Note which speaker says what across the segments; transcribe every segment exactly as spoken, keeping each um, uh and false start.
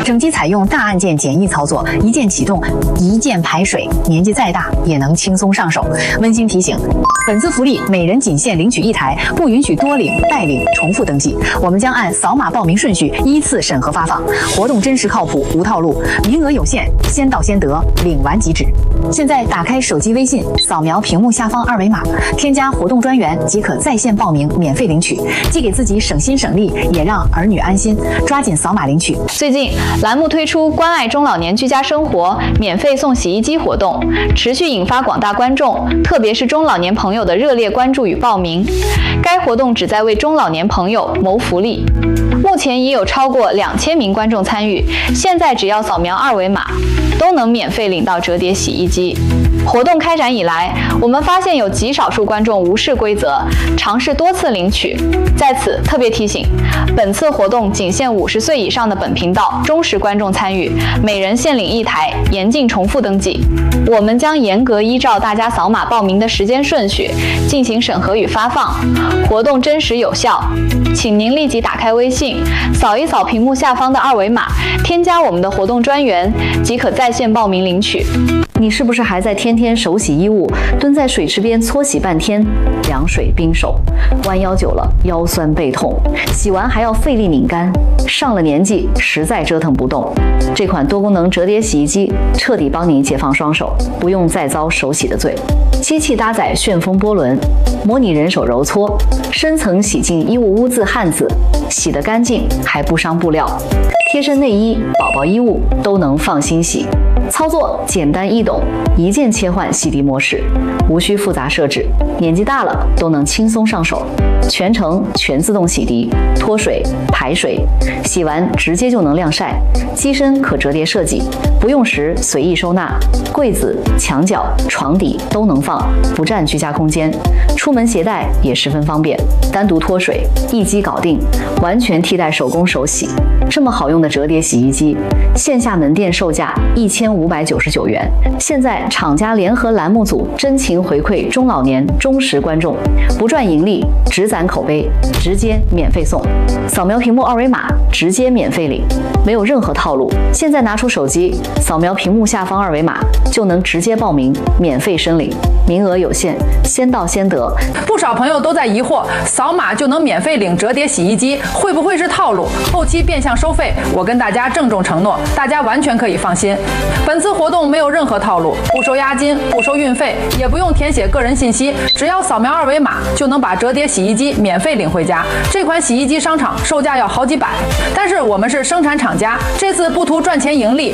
Speaker 1: 整机采用大按键简易操作，一键启动，一键排水，年纪再大也能轻松上手。温馨提醒：本次福利每人仅限领取一台，不允许多领、代领、重复登记。我们将按扫码报名顺序依次审核发放，活动真实靠谱，无套路，名额有限，先到先得，领完即止。现在打开手机微信，扫描屏幕下方二维码，添加活动专员即可在线报名，免费领取，既给自己省心省力，也让儿女安心。抓紧扫码领取。
Speaker 2: 最近，栏目推出关爱中老年居家生活免费送洗衣机活动，持续引发广大观众，特别是中老年朋友的热烈关注与报名。该活动旨在为中老年朋友谋福利。目前已有超过两千名观众参与，现在只要扫描二维码，都能免费领到折叠洗衣机。活动开展以来，我们发现有极少数观众无视规则，尝试多次领取。在此特别提醒，本次活动仅限五十岁以上的本频道忠实观众参与，每人限领一台，严禁重复登记。我们将严格依照大家扫码报名的时间顺序进行审核与发放，活动真实有效。请您立即打开微信，扫一扫屏幕下方的二维码，添加我们的活动专员，即可在线报名领取。
Speaker 3: 你是不是还在天天手洗衣物，蹲在水池边搓洗半天，凉水冰手，弯腰久了腰酸背痛，洗完还要费力拧干，上了年纪实在折腾不动？这款多功能折叠洗衣机彻底帮你解放双手，不用再遭手洗的罪。机器搭载旋风波轮，模拟人手揉搓，深层洗净衣物污渍汗渍，洗得干净还不伤布料，贴身内衣、宝宝衣物都能放心洗。操作简单易懂，一键切换洗涤模式，无需复杂设置，年纪大了都能轻松上手。全程全自动洗涤、脱水、排水，洗完直接就能晾晒。机身可折叠设计，不用时随意收纳，柜子、墙角、床底都能放，不占居家空间。出门携带也十分方便，单独脱水，一机搞定，完全替代手工手洗。这么好用的折叠洗衣机，线下门店售价一千五百九十九元，现在厂家联合栏目组真情回馈中老年忠实观众，不赚盈利，只攒口碑，直接免费送。扫描屏幕二维码，直接免费领，没有任何套路。现在拿出手机，扫描屏幕下方二维码，就能直接报名，免费申领，名额有限，先到先得。
Speaker 4: 不少朋友都在疑惑，扫码就能免费领折叠洗衣机，会不会是套路？后期变相收费？我跟大家郑重承诺，大家完全可以放心。本次活动没有任何套路，不收押金，不收运费，也不用填写个人信息，只要扫描二维码就能把折叠洗衣机免费领回家。这款洗衣机商场售价要好几百，但是我们是生产厂家，这次不图赚钱盈利，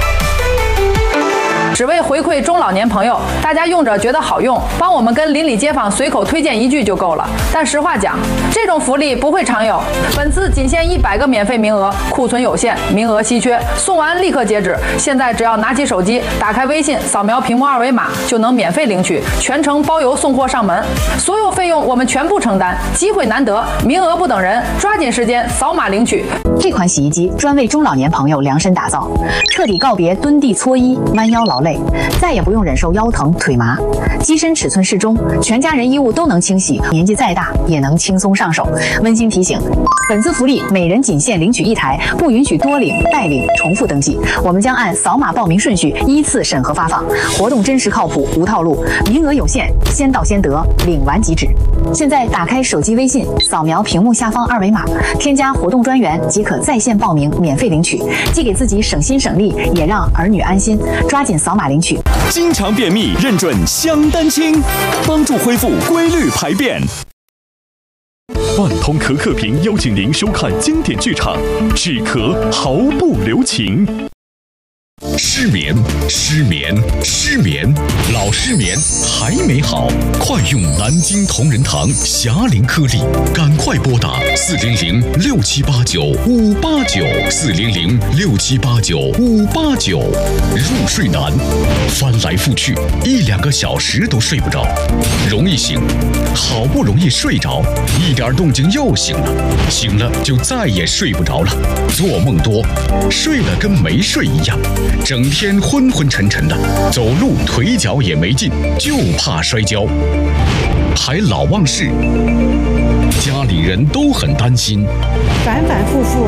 Speaker 4: 只为回馈中老年朋友，大家用着觉得好用，帮我们跟邻里街坊随口推荐一句就够了。但实话讲，这种福利不会常有，本次仅限一百个免费名额，库存有限，名额稀缺，送完立刻截止。现在只要拿起手机，打开微信，扫描屏幕二维码，就能免费领取，全程包邮送货上门，所有费用我们全部承担。机会难得，名额不等人，抓紧时间扫码领取。
Speaker 1: 这款洗衣机专为中老年朋友量身打造，彻底告别蹲地搓衣、弯腰劳累，再也不用忍受腰疼腿麻。机身尺寸适中，全家人衣物都能清洗，年纪再大也能轻松上手。温馨提醒：本次福利每人仅限领取一台，不允许多领、代领、重复登记。我们将按扫码报名顺序依次审核发放，活动真实靠谱，无套路，名额有限，先到先得，领完即止。现在打开手机微信，扫描屏幕下方二维码，添加活动专员即可在线报名，免费领取，既给自己省心省力，也让儿女安心。抓紧扫码领取。
Speaker 5: 经常便秘，认准香丹清，帮助恢复规律排便。万通可可屏邀请您收看经典剧场，止咳毫不留情。
Speaker 6: 失眠，失眠，失眠，老失眠还没好，快用南京同仁堂霞灵颗粒，赶快拨打四零零六七八九五八九四零零六七八九五八九。入睡难，翻来覆去一两个小时都睡不着，容易醒，好不容易睡着，一点动静又醒了，醒了就再也睡不着了，做梦多，睡了跟没睡一样。整天昏昏沉沉的，走路腿脚也没劲，就怕摔跤，还老忘事，家里人都很担心，
Speaker 7: 反反复复